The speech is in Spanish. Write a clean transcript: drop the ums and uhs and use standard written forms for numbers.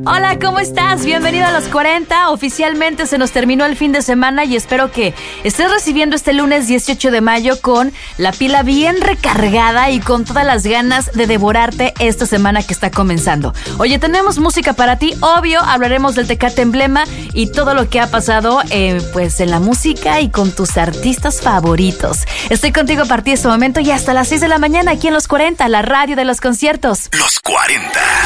Hola, ¿cómo estás? Bienvenido a los 40. Oficialmente se nos terminó el fin de semana y espero que estés recibiendo este lunes 18 de mayo con la pila bien recargada y con todas las ganas de devorarte esta semana que está comenzando. Oye, tenemos música para ti, obvio, hablaremos del Tecate Emblema y todo lo que ha pasado pues en la música y con tus artistas favoritos. Estoy contigo a partir de este momento y hasta las 6 de la mañana aquí en Los 40, la radio de los conciertos. Los 40.